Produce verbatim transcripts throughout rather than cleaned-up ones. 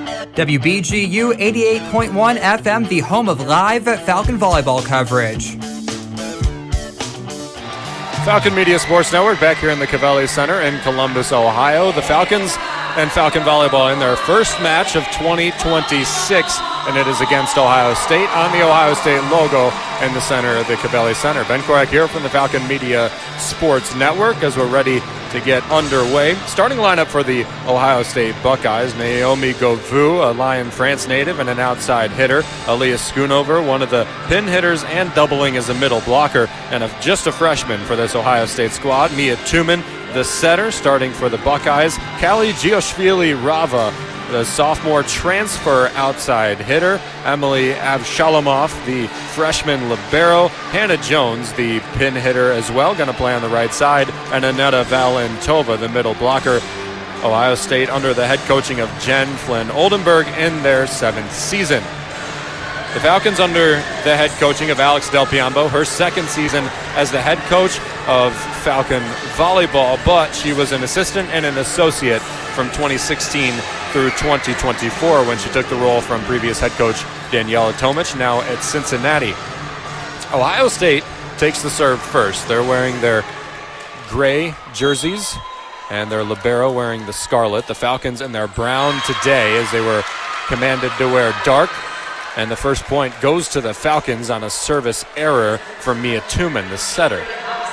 W B G U eighty-eight point one F M, the home of live Falcon volleyball coverage. Falcon Media Sports Network back here in the Covelli Center in Columbus, Ohio. The Falcons and Falcon Volleyball in their first match of twenty twenty-six, and it is against Ohio State on the Ohio State logo in the center of the Covelli Center. Ben Korak here from the Falcon Media Sports Network as we're ready to get underway. Starting lineup for the Ohio State Buckeyes: Naomi Govou, a Lyon, France native and an outside hitter; Aaliyah Schoonover, one of the pin hitters and doubling as a middle blocker, and a, just a freshman for this Ohio State squad; Mia Tumen, the setter, starting for the Buckeyes; Callie Gioshvili-Rava, the sophomore transfer outside hitter; Emily Avshalomoff, the freshman libero; Hannah Jones, the pin hitter as well, going to play on the right side; and Aneta Valentova, the middle blocker. Ohio State under the head coaching of Jen Flynn Oldenburg in their seventh season. The Falcons under the head coaching of Alex Del Piombo, her second season as the head coach of Falcon Volleyball, but she was an assistant and an associate from twenty sixteen through twenty twenty-four when she took the role from previous head coach Daniela Tomic, now at Cincinnati. Ohio State takes the serve first. They're wearing their gray jerseys and their libero wearing the scarlet. The Falcons in their brown today, as they were commanded to wear dark. And the first point goes to the Falcons on a service error from Mia Tumen, the setter.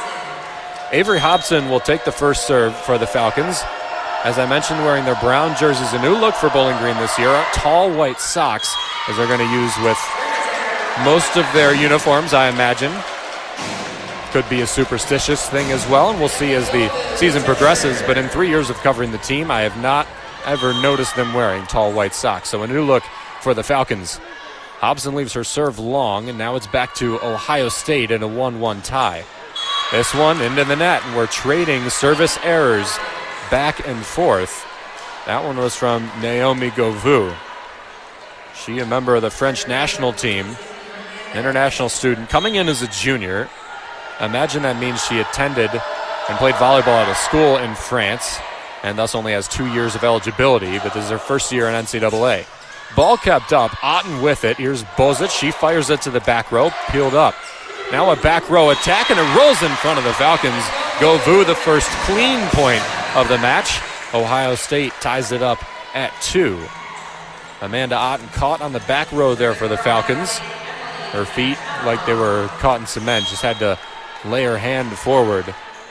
Avery Hobson will take the first serve for the Falcons. As I mentioned, wearing their brown jerseys, a new look for Bowling Green this year, tall white socks, as they're going to use with most of their uniforms, I imagine. Could be a superstitious thing as well, and we'll see as the season progresses. But in three years of covering the team, I have not ever noticed them wearing tall white socks. So a new look for the Falcons. Hobson leaves her serve long, and now it's back to Ohio State in a one one tie. This one into the net, and we're trading service errors back and forth. That one was from Naomi Govou. She, a member of the French national team, international student, coming in as a junior. Imagine that means she attended and played volleyball at a school in France, and thus only has two years of eligibility, but this is her first year in N C double A. Ball kept up, Otten with it. Here's Bozic, she fires it to the back row, peeled up. Now a back row attack, and it rolls in front of the Falcons. Govou, the first clean point of the match. Ohio State ties it up at two. Amanda Otten caught on the back row there for the Falcons. Her feet, like they were caught in cement, just had to lay her hand forward.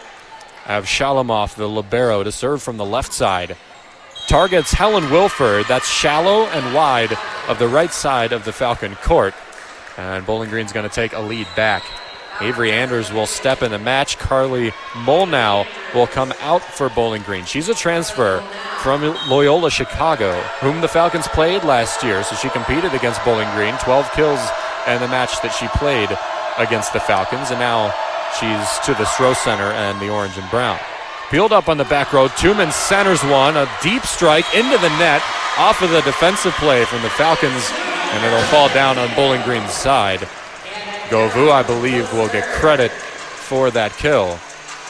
Avshalomoff, the libero, to serve from the left side. Targets Helen Wilford. That's shallow and wide of the right side of the Falcon court. And Bowling Green's going to take a lead back. Avery Anders will step in the match. Carly Molnow will come out for Bowling Green. She's a transfer from Loyola Chicago, whom the Falcons played last year. So she competed against Bowling Green, twelve kills in the match that she played against the Falcons. And now she's to the Stroh Center and the orange and brown. Peeled up on the back row. Tumen centers one. A deep strike into the net off of the defensive play from the Falcons, and it'll fall down on Bowling Green's side. Govou, I believe, will get credit for that kill.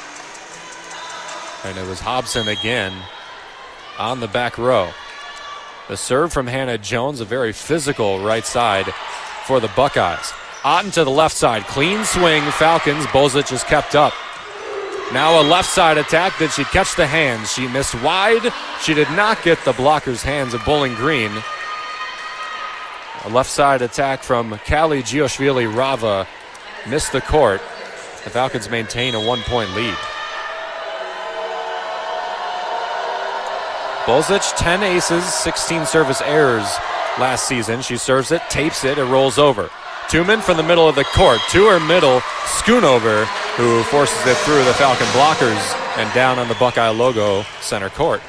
And it was Hobson again on the back row. The serve from Hannah Jones, a very physical right side for the Buckeyes. Otten to the left side. Clean swing, Falcons. Bozic is kept up. Now a left side attack. Did she catch the hands? She missed wide. She did not get the blocker's hands of Bowling Green. A left side attack from Callie Gioshvili-Rava missed the court. The Falcons maintain a one-point lead. Bozic, ten aces, sixteen service errors last season. She serves it, tapes it, it rolls over. Tumen from the middle of the court. To her middle, Schoonover, who forces it through the Falcon blockers and down on the Buckeye logo center court.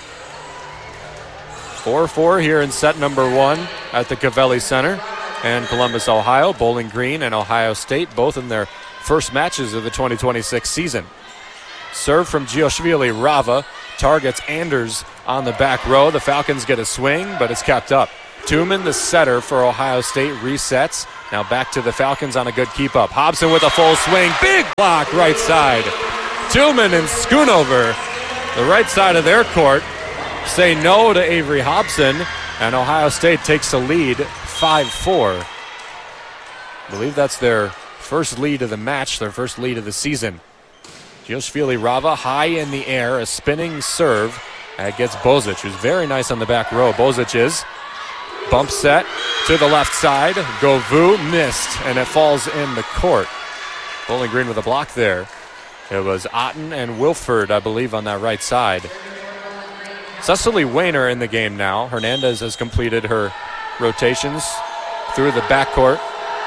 four four here in set number one at the Covelli Center in Columbus, Ohio. Bowling Green and Ohio State, both in their first matches of the twenty twenty-six season. Serve from Gioshvili-Rava targets Anders on the back row. The Falcons get a swing, but it's kept up. Tumen, the setter for Ohio State, resets. Now back to the Falcons on a good keep up. Hobson with a full swing. Big block right side. Tumen and Schoonover, the right side of their court, say no to Avery Hobson. And Ohio State takes the lead five four. I believe that's their first lead of the match, their first lead of the season. Gioshvili Rava high in the air, a spinning serve. That gets Bozic, who's very nice on the back row. Bozic is bump set to the left side. Govu missed, and it falls in the court. Bowling Green with a block there. It was Otten and Wilford, I believe, on that right side. Cecily Weiner in the game now. Hernandez has completed her rotations through the backcourt.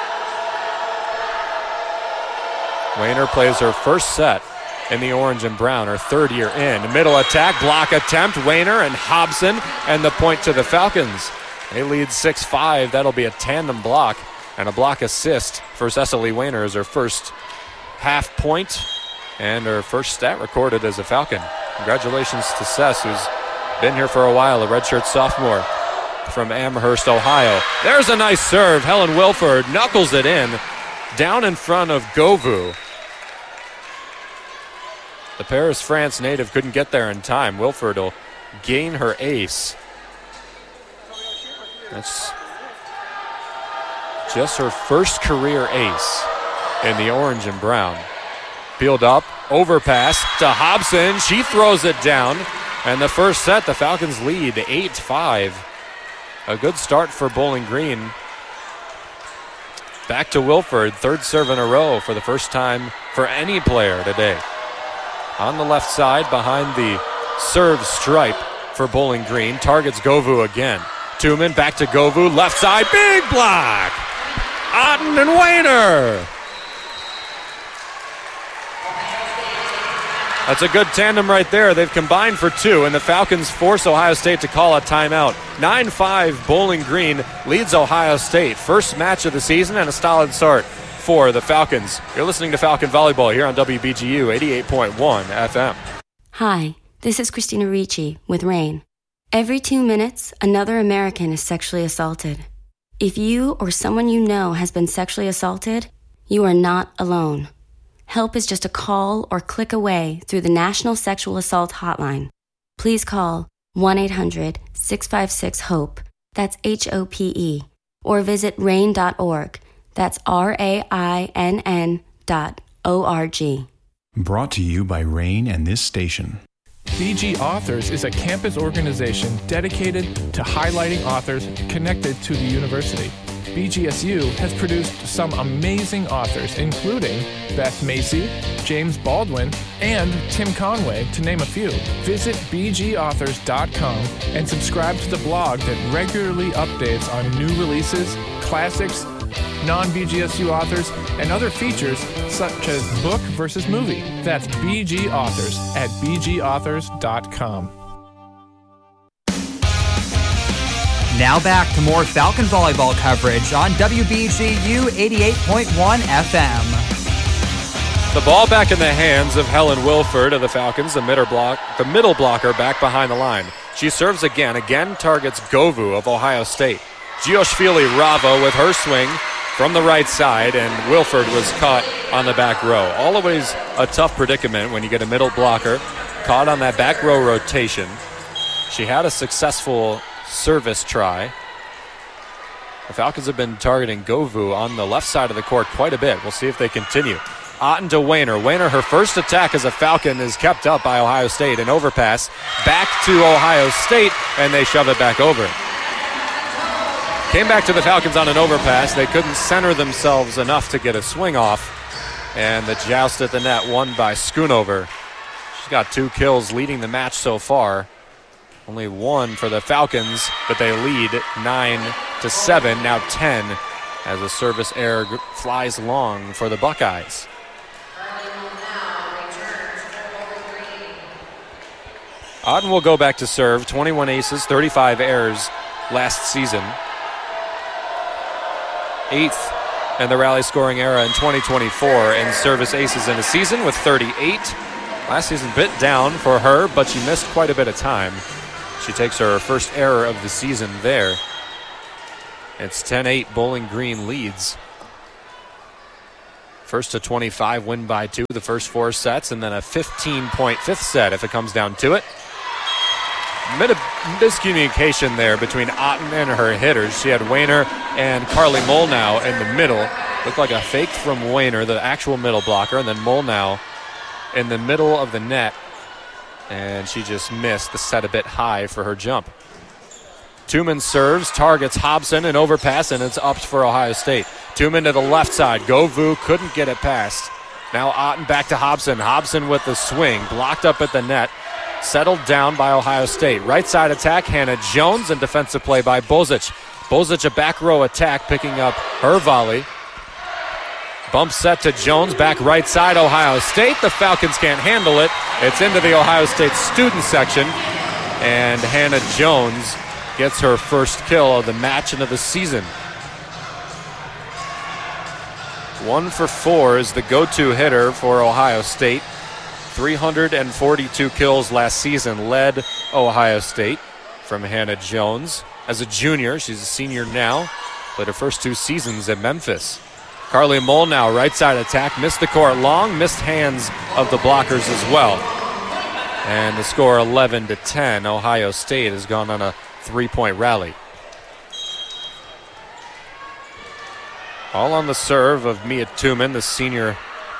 Weiner plays her first set in the orange and brown, her third year in. Middle attack, block attempt, Weiner and Hobson, and the point to the Falcons. They lead six five. That'll be a tandem block and a block assist for Cecily Weiner as her first half point and her first stat recorded as a Falcon. Congratulations to Cess, who's been here for a while, a redshirt sophomore from Amherst, Ohio. There's a nice serve. Helen Wilford knuckles it in, down in front of Govu. The Paris, France native couldn't get there in time. Wilford will gain her ace. That's just her first career ace in the orange and brown. Peeled up, overpass to Hobson. She throws it down. And the first set, the Falcons lead eight five. A good start for Bowling Green. Back to Wilford, third serve in a row for the first time for any player today. On the left side, behind the serve stripe for Bowling Green, targets Govu again. Tuman back to Govu, left side, big block! Otten and Weiner! That's a good tandem right there. They've combined for two, and the Falcons force Ohio State to call a timeout. nine five, Bowling Green leads Ohio State. First match of the season and a solid start for the Falcons. You're listening to Falcon Volleyball here on W B G U eighty-eight point one F M. Hi, this is Christina Ricci with RAIN. Every two minutes, another American is sexually assaulted. If you or someone you know has been sexually assaulted, you are not alone. Help is just a call or click away through the National Sexual Assault Hotline. Please call one eight hundred six five six HOPE, that's H O P E, or visit rain dot org, that's R A I N N dot O R G. Brought to you by RAIN and this station. B G Authors is a campus organization dedicated to highlighting authors connected to the university. B G S U has produced some amazing authors, including Beth Macy, James Baldwin, and Tim Conway, to name a few. Visit b g authors dot com and subscribe to the blog that regularly updates on new releases, classics, non-B G S U authors, and other features such as book versus movie. That's B G Authors at b g authors dot com. Now back to more Falcon volleyball coverage on W B G U eighty-eight point one F M. The ball back in the hands of Helen Wilford of the Falcons, the middle block, the middle blocker back behind the line. She serves again, again targets Govu of Ohio State. Gioshvili Rava with her swing from the right side, and Wilford was caught on the back row. Always a tough predicament when you get a middle blocker caught on that back row rotation. She had a successful service try. The Falcons have been targeting Govu on the left side of the court quite a bit. We'll see if they continue. Otten to Weiner. Weiner, her first attack as a Falcon, is kept up by Ohio State. An overpass back to Ohio State, and they shove it back over. Came back to the Falcons on an overpass. They couldn't center themselves enough to get a swing off, and the joust at the net won by Schoonover. She's got two kills leading the match so far. Only one for the Falcons, but they lead nine to seven, now ten, as a service error flies long for the Buckeyes. Otten will go back to serve. twenty-one aces, thirty-five errors last season. Eighth in the rally scoring era in twenty twenty-four in service aces in a season with thirty-eight. Last season bit down for her, but she missed quite a bit of time. She takes her first error of the season there. It's ten eight, Bowling Green leads. First to twenty-five, win by two, the first four sets, and then a fifteen-point fifth set if it comes down to it. bit of miscommunication there between Otten and her hitters. She had Wayner and Carly Molnau in the middle. Looked like a fake from Wayner, the actual middle blocker, and then Molnau in the middle of the net. And she just missed the set a bit high for her jump. Tuman serves, targets Hobson, and overpass, and it's upped for Ohio State. Tuman to the left side. Govu couldn't get it past. Now Otten back to Hobson. Hobson with the swing, blocked up at the net. Settled down by Ohio State. Right side attack, Hannah Jones, and defensive play by Bozic. Bozic a back row attack, picking up her volley. Bump set to Jones, back right side, Ohio State. The Falcons can't handle it. It's into the Ohio State student section, and Hannah Jones gets her first kill of the match and of the season. One for four is the go-to hitter for Ohio State. three hundred forty-two kills last season led Ohio State from Hannah Jones. As a junior, she's a senior now, played her first two seasons at Memphis. Carly Molnau, right side attack, missed the court long, missed hands of the blockers as well. And the score eleven to ten. Ohio State has gone on a three-point rally. All on the serve of Mia Tuman, the senior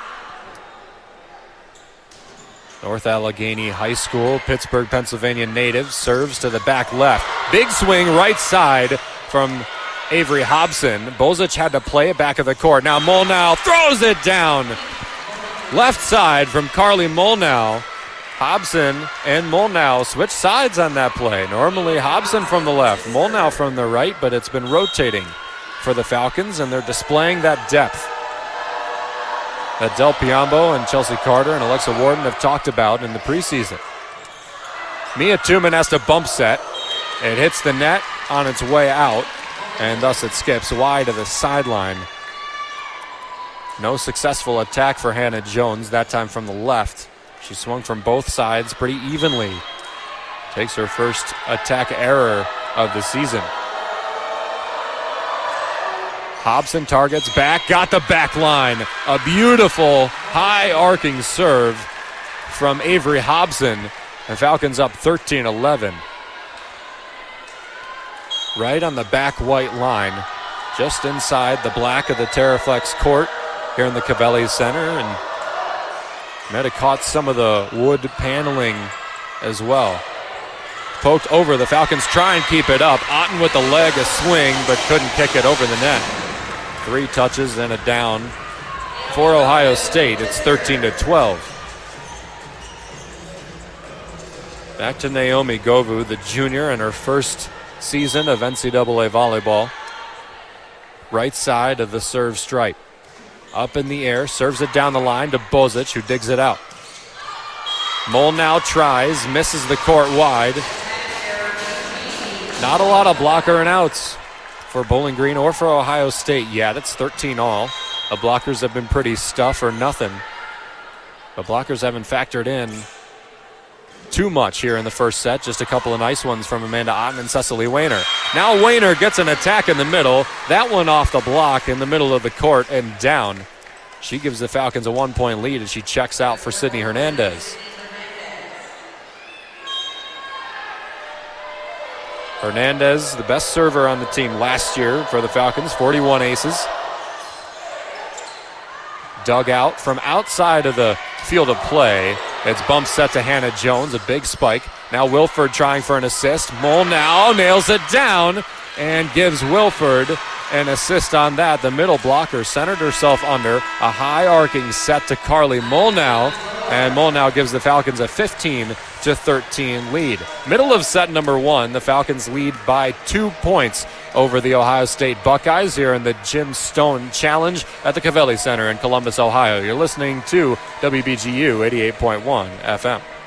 North Allegheny High School, Pittsburgh, Pennsylvania native, serves to the back left. Big swing right side from Avery Hobson. Bozic had to play it back of the court. Now Molnau throws it down. Left side from Carly Molnau. Hobson and Molnau switch sides on that play. Normally Hobson from the left, Molnau from the right, but it's been rotating for the Falcons, and they're displaying that depth that Del Piombo and Chelsea Carter and Alexa Warden have talked about in the preseason. Mia Tuman has to bump set. It hits the net on its way out, and thus it skips wide to the sideline. No successful attack for Hannah Jones, that time from the left. She swung from both sides pretty evenly. Takes her first attack error of the season. Hobson targets back, got the back line. A beautiful high arcing serve from Avery Hobson. The Falcons up thirteen eleven. Right on the back white line, just inside the black of the Terraflex court here in the Cavelli Center, and might have caught some of the wood paneling as well. Poked over, the Falcons try and keep it up. Otten with the leg, a swing, but couldn't kick it over the net. Three touches and a down for Ohio State. It's thirteen to twelve. Back to Naomi Govu, the junior, in her first season of N C double A volleyball. Right side of the serve stripe. Up in the air, serves it down the line to Bozic, who digs it out. Molnau tries, misses the court wide. Not a lot of blocker and outs for Bowling Green or for Ohio State yet. It's thirteen all. The blockers have been pretty stuff or nothing. The blockers haven't factored in too much here in the first set. Just a couple of nice ones from Amanda Otten and Cecily Wayner. Now Wayner gets an attack in the middle. That one off the block in the middle of the court and down. She gives the Falcons a one-point lead as she checks out for Sydney Hernandez. Hernandez, the best server on the team last year for the Falcons, forty-one aces. Dug out from outside of the field of play. It's bump set to Hannah Jones, a big spike. Now Wilford trying for an assist. Molnau nails it down and gives Wilford an assist on that. The middle blocker centered herself under a high arcing set to Carly Molnau, and Molnau gives the Falcons a fifteen to thirteen lead. Middle of set number one, the Falcons lead by two points over the Ohio State Buckeyes here in the Jim Stone Challenge at the Cavelli Center in Columbus, Ohio. You're listening to W B G U eighty-eight point one F M.